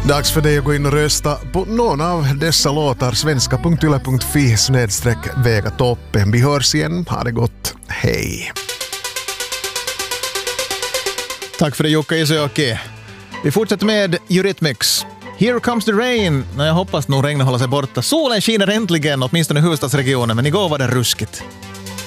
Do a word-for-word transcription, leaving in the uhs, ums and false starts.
Dags för dig att gå in och rösta på någon av dessa låtar. svenska punkt yle punkt fi snedstreck väga toppen. Vi hörs igen. Ha det gott. Hej. Tack för det, Jukka Isojoki. Vi fortsätter med Eurythmics. Here comes the rain. Jag hoppas nog regnet håller sig borta. Solen skiner äntligen, åtminstone i huvudstadsregionen, men igår var det ruskigt.